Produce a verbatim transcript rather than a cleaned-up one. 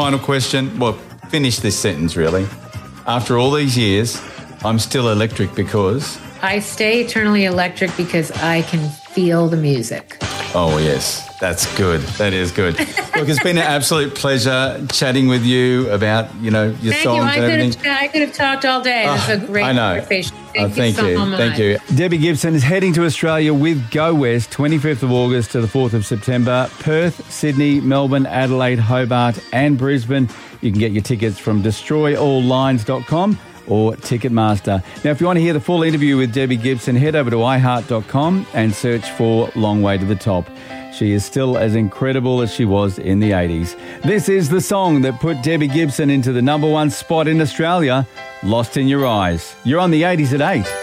final question. Well, finish this sentence, really. After all these years, I'm still electric because... I stay eternally electric because I can feel the music. Oh, yes. That's good. That is good. Look, it's been an absolute pleasure chatting with you about, you know, your Thank songs you. I and could everything. Have, I could have talked all day. Oh, This is a great I know. conversation. Thank, Oh, thank you so you. much. Thank you. Debbie Gibson is heading to Australia with Go West, twenty-fifth of August to the fourth of September. Perth, Sydney, Melbourne, Adelaide, Hobart and Brisbane. You can get your tickets from destroy all lines dot com or Ticketmaster. Now, if you want to hear the full interview with Debbie Gibson, head over to i heart dot com and search for Long Way to the Top. She is still as incredible as she was in the eighties. This is the song that put Debbie Gibson into the number one spot in Australia, Lost in Your Eyes. You're on the eighties at eight.